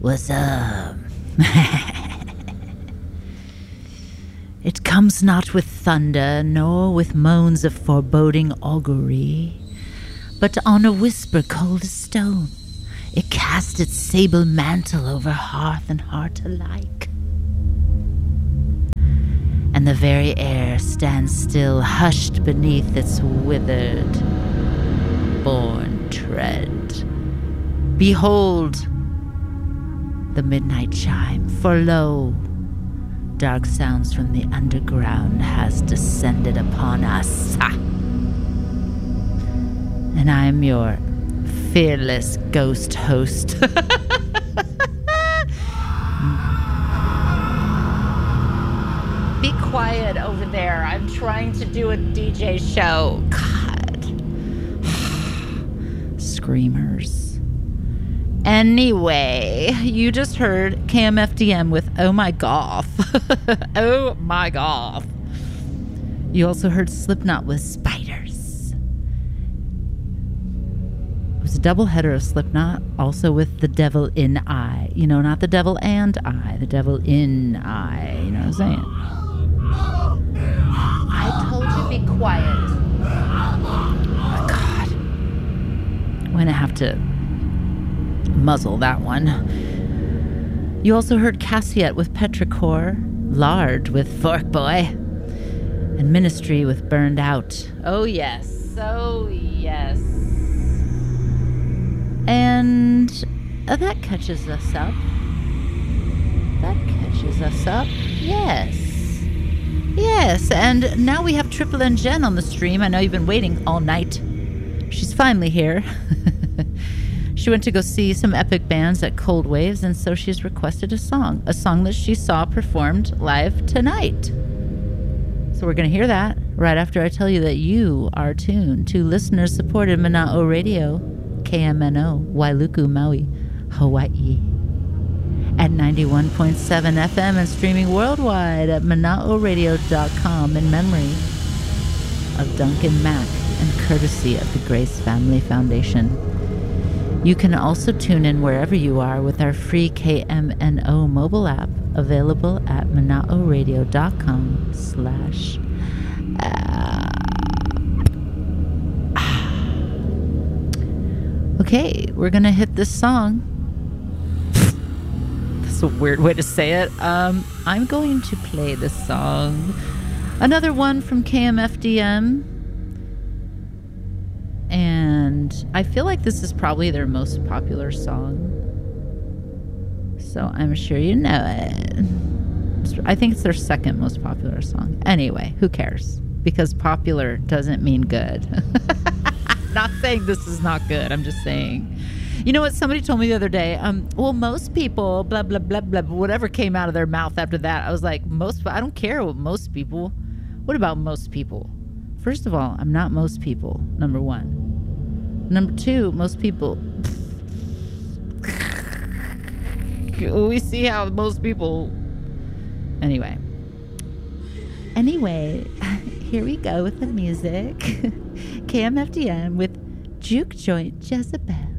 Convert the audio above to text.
What's up? It comes not with thunder, nor with moans of foreboding augury, but on a whisper cold as stone, it cast its sable mantle over hearth and heart alike. And the very air stands still, hushed beneath its withered, born tread. Behold the midnight chime, for lo, dark sounds from the underground has descended upon us. Ha! And I am your fearless ghost host. Be quiet over there. I'm trying to do a DJ show. God. Screamers. Anyway, you just heard KMFDM with Oh My Goth. Oh My Goth. You also heard Slipknot with Spiders. It was a double header of Slipknot, also with The Devil in I. You know, not The Devil and I, The Devil in I. You know what I'm saying? I told you be quiet. Oh, God. I'm going to have to muzzle that one. You also heard Cassiette with Petrichor, Lard with Fork Boy, and Ministry with Burned Out. Oh yes, oh yes. And that catches us up. That catches us up. Yes. Yes, and now we have Triple N Jen on the stream. I know you've been waiting all night. She's finally here. She went to go see some epic bands at Cold Waves, and so she's requested a song that she saw performed live tonight. So we're going to hear that right after I tell you that you are tuned to listener-supported Mana'o Radio, KMNO, Wailuku, Maui, Hawaii, at 91.7 FM and streaming worldwide at manaoradio.com in memory of Duncan Mack and courtesy of the Grace Family Foundation. You can also tune in wherever you are with our free KMNO mobile app, available at manaoradio.com/. Okay, we're going to hit this song. That's a weird way to say it. I'm going to play this song. Another one from KMFDM. And I feel like this is probably their most popular song. So I'm sure you know it. I think it's their second most popular song. Anyway, who cares? Because popular doesn't mean good. Not saying this is not good. I'm just saying. You know what? Somebody told me the other day, well, most people, blah, blah, blah, blah, whatever came out of their mouth after that. I was like, I don't care what most people. What about most people? First of all, I'm not most people, number one. Number two, most people. We see how most people. Anyway, here we go with the music. KMFDM with Juke Joint Jezebel.